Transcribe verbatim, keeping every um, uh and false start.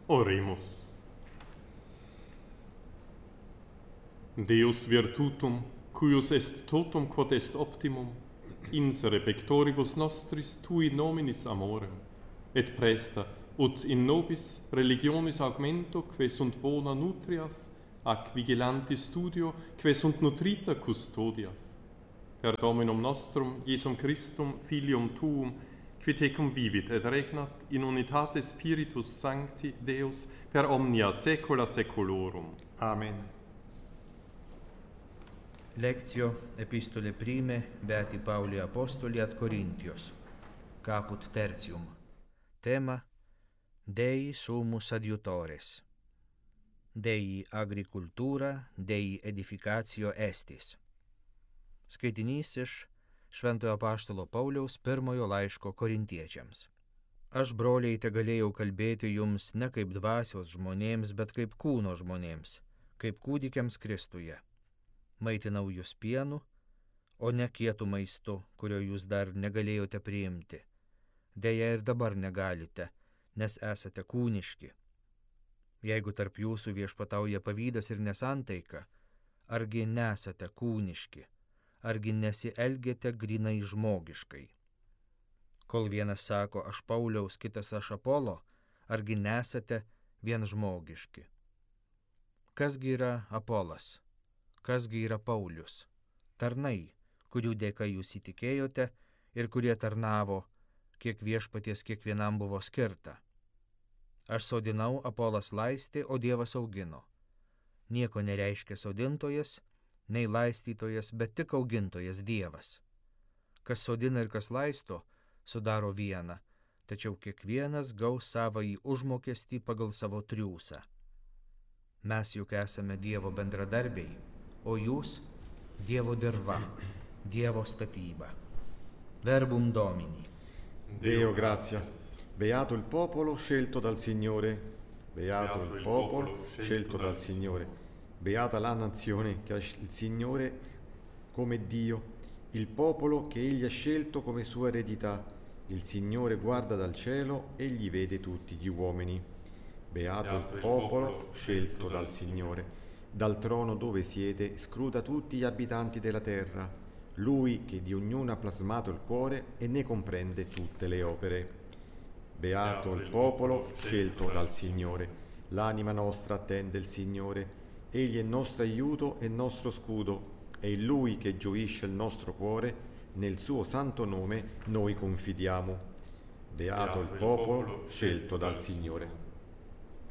Oremus. Deus virtutum, cuius est totum quod est optimum, insere pectoribus nostris tui nominis amorem, et presta, ut in nobis religionis augmento, que sunt bona nutrias, ac vigilanti studio, que sunt nutrita custodias. Per Dominum nostrum, Iesum Christum, Filium Tuum, qui tecum vivit et regnat in unitate Spiritus Sancti Deus per omnia saecula saeculorum. Amen. Lectio Epistole Prime Beati Pauli Apostoli ad Corinthios, caput tertium. Tema: Dei sumus adiutores. Dei agricultura, Dei edificatio estis. Skaitinys iš Šventojo apaštalo Pauliaus pirmojo laiško korintiečiams. Aš, broliai, tegalėjau kalbėti jums ne kaip dvasios žmonėms, bet kaip kūno žmonėms, kaip kūdikiams Kristuje. Maitinau jūs pienu, o ne kietų maistu, kurio jūs dar negalėjote priimti. Deja ir dabar negalite, nes esate kūniški. Jeigu tarp jūsų viešpatauja pavydas ir nesantaika, argi nesate kūniški, argi nesielgiate grinai žmogiškai. Kol vienas sako, aš Pauliaus, kitas aš Apolo, argi nesate vien žmogiški. Kasgi yra Apolas? Kasgi yra Paulius? Tarnai, kurių dėka jūs įtikėjote ir kurie tarnavo, kiek viešpaties kiekvienam buvo skirta. Aš sodinau, Apolas laistė, o Dievas augino. Nieko nereiškia sodintojas, nei laistytojas, bet tik augintojas Dievas. Kas sodina ir kas laisto, sudaro vieną, tačiau kiekvienas gaus savąjį užmokestį pagal savo triūsą. Mes juk esame Dievo bendradarbiai, o jūs Dievo dirva, Dievo statyba. Verbum Domini. Deo gratias. Beato il popolo scelto dal Signore. Beato il popolo scelto dal Signore. Beata la nazione che ha il Signore come Dio, il popolo che Egli ha scelto come sua eredità. Il Signore guarda dal cielo, Egli vede tutti gli uomini. Beato il popolo scelto dal Signore. Dal trono dove siede scruta tutti gli abitanti della terra. Lui che di ognuno ha plasmato il cuore e ne comprende tutte le opere. Beato il popolo scelto dal Signore. L'anima nostra attende il Signore. Egli è nostro aiuto e nostro scudo. È in Lui che gioisce il nostro cuore. Nel suo santo nome noi confidiamo. Beato il popolo scelto dal Signore.